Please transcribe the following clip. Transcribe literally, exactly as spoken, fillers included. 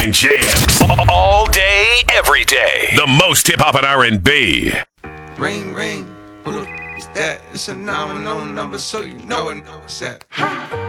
weekend jams. All day, every day. The most hip hop and R and B. Ring, ring. Who the f- is that? It's a nominal number, so you know it. Know it's that.